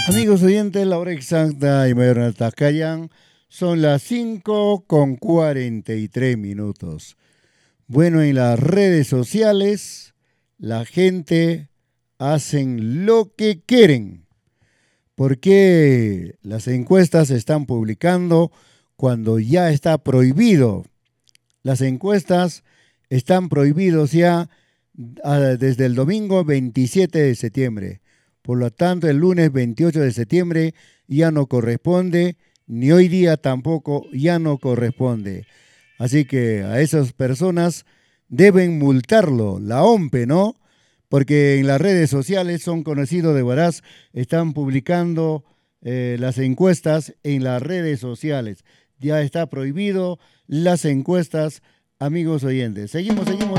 Amigos oyentes, la hora exacta y mayor Tacayán son las 5:43. Bueno, en las redes sociales la gente hacen lo que quieren. ¿Por qué las encuestas se están publicando cuando ya está prohibido? Las encuestas están prohibidos ya desde el domingo 27 de septiembre. Por lo tanto, el lunes 28 de septiembre ya no corresponde, ni hoy día tampoco ya no corresponde. Así que a esas personas deben multarlo, la OMPE, ¿no? Porque en las redes sociales son conocidos de veras, están publicando las encuestas en las redes sociales. Ya está prohibido las encuestas, amigos oyentes. Seguimos.